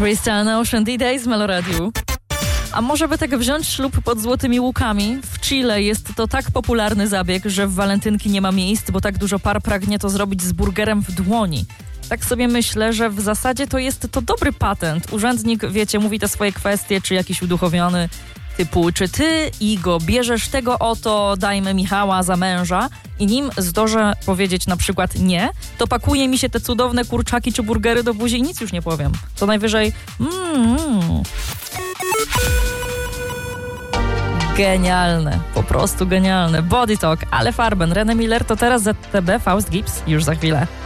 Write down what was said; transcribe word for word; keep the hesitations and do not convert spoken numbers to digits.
Crystal Ocean D-Days w Meloradiu. A może by tak wziąć ślub pod złotymi łukami? W Chile jest to tak popularny zabieg, że w walentynki nie ma miejsc, bo tak dużo par pragnie to zrobić z burgerem w dłoni. Tak sobie myślę, że w zasadzie to jest to dobry patent. Urzędnik, wiecie, mówi te swoje kwestie, czy jakiś uduchowiony typu, czy ty, Igo, bierzesz tego oto, dajmy Michała za męża i nim zdążę powiedzieć na przykład nie, to pakuje mi się te cudowne kurczaki czy burgery do buzi i nic już nie powiem. To najwyżej mm, genialne, po prostu genialne. Body Talk, ale Farben, René Miller to teraz Z T B, Faust Gibbs, już za chwilę.